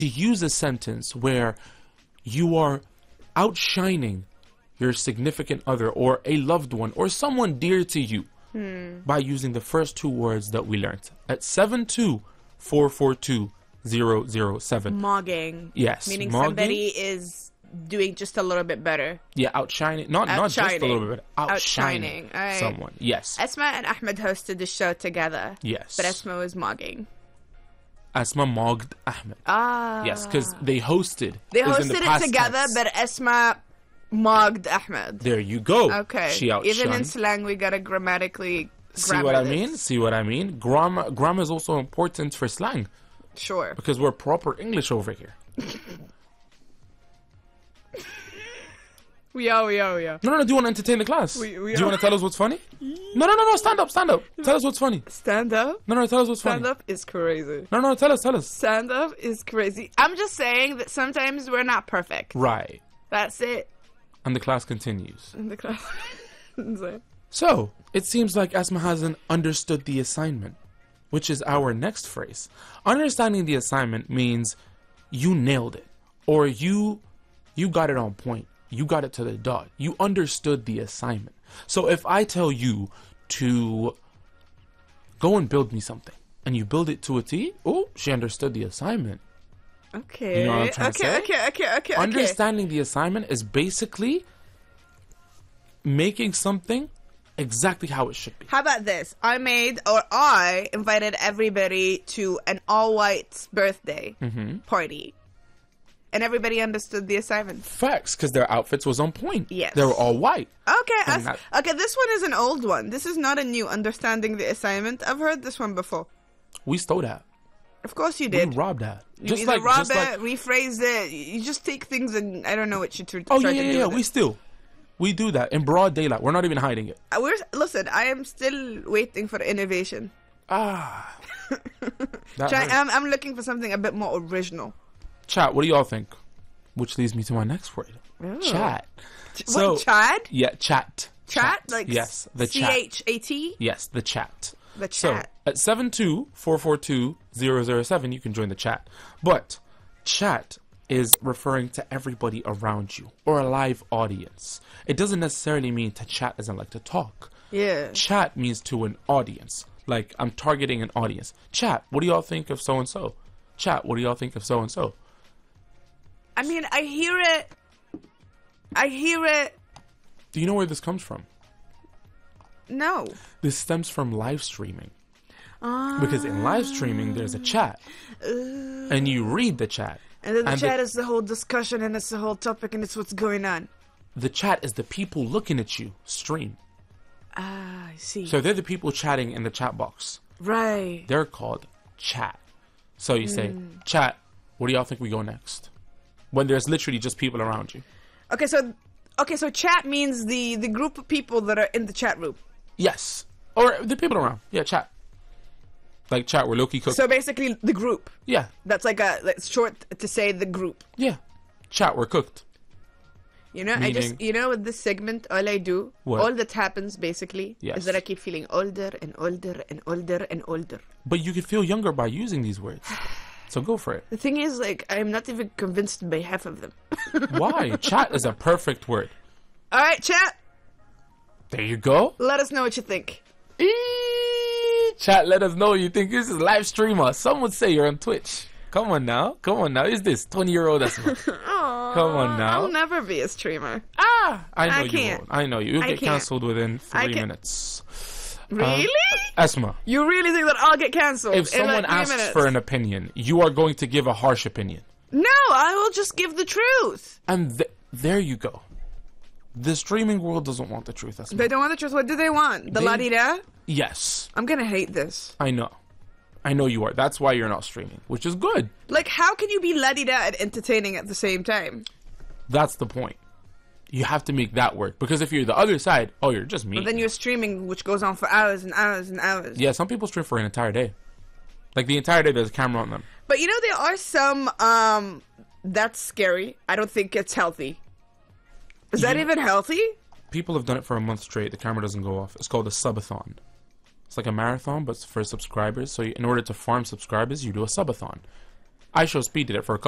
to use a sentence where you are outshining your significant other or a loved one or someone dear to you by using the first two words that we learned at 72442-007. Mogging. Yes, Meaning mogging. somebody is doing just a little bit better. Yeah, outshining. Not just a little bit better. Outshining All right. someone. Yes. Esma and Ahmed hosted the show together. Yes. But Esma was mogging. Asma mogged Ahmed. Ah. Yes, because they hosted. They It was in hosted the it past together, tense. but Esma mogged Ahmed. There you go. Okay. She outshone. Even in slang, we gotta grammatically See what I grammar mean? this. See what I mean? Grammar is also important for slang Sure. because we're proper English over here. We are. No. Do you want to entertain the class? We Do you want to tell us what's funny? No. Stand up. Tell us what's funny. Stand up? No. Tell us what's Stand funny. up is crazy. No. Tell us. Stand up is crazy. I'm just saying that sometimes we're not perfect. Right. That's it. And the class continues. In the class. So, it seems like Asma hasn't understood the assignment, which is our next phrase. Understanding the assignment means you nailed it, or you got it on point. You got it to the dot. You understood the assignment. So if I tell you to go and build me something, and you build it to a T, oh, she understood the assignment. Okay. You know what I'm trying to say? Okay. Understanding the assignment is basically making something exactly how it should be. How about this? I invited everybody to an all-white birthday party. And everybody understood the assignment. Facts, because their outfits was on point. Yes. They were all white. Okay, And okay, this one is an old one. This is not a new understanding the assignment. I've heard this one before. We stole that. Of course you We did. robbed that. You either rob it, rephrase it. You just take things and I don't know what you try to do. Yeah. with We it. steal. We do that in broad daylight. We're not even hiding it. Listen, I am still waiting for innovation. That hurt. I'm looking for something a bit more original. Chat, what do y'all think? Which leads me to my next word. Oh. Chat. What, Chad? Yeah, chat. Chat? Like yes, the chat. CHAT? Yes, the chat. The chat. So, at 72442-007, you can join the chat. But chat is referring to everybody around you or a live audience. It doesn't necessarily mean to chat as in like to talk. Yeah. Chat means to an audience. Like, I'm targeting an audience. Chat, what do y'all think of so-and-so? Chat, what do y'all think of so-and-so? I mean, I hear it. Do you know where this comes from? No. This stems from live streaming. Because in live streaming, there's a chat. And you read the chat. And then the chat is the whole discussion and it's the whole topic and it's what's going on. The chat is the people looking at you stream. Ah, I see. So they're the people chatting in the chat box. Right. They're called chat. So you say, chat, where do y'all think we go next? When there's literally just people around you. Okay, so chat means the group of people that are in the chat room. Yes. Or the people around. Yeah, chat. Like chat, we're low-key cooking. So basically the group. Yeah. That's like that's short to say the group. Yeah. Chat, we're cooked. You know, Meaning, with this segment, all I do, what? all that happens basically Yes. is that I keep feeling older and older and older and older. But you can feel younger by using these words. So go for it. The thing is, like, I'm not even convinced by half of them. Why? Chat is a perfect word. All right, chat. There you go. Let us know what you think. Chat, let us know you think this is live streamer. Some would say you're on Twitch. Come on now. Is this 20-year-old Esma? Come on now. I'll never be a streamer. I know I you can't. won't. I know you. You'll I get can't. cancelled within 3 can't. minutes. Really? Esma, You really think that I'll get cancelled if in someone like 3 asks minutes? for an opinion, you are going to give a harsh opinion. No, I will just give the truth. And there you go. The streaming world doesn't want the truth, Esma. They don't want the truth. What do they want? The They- la-di-da? Yes. I'm gonna hate this. I know you are. That's why you're not streaming, which is good. Like, how can you be la-di-da and entertaining at the same time? That's the point. You have to make that work. Because if you're the other side, oh, you're just me. But then you're streaming, which goes on for hours and hours and hours. Yeah, some people stream for an entire day. Like the entire day there's a camera on them. But you know, there are some, that's scary. I don't think it's healthy. Is that even healthy? People have done it for a month straight. The camera doesn't go off. It's called a subathon. It's like a marathon, but it's for subscribers. So in order to farm subscribers, you do a subathon. iShowSpeed did it for a couple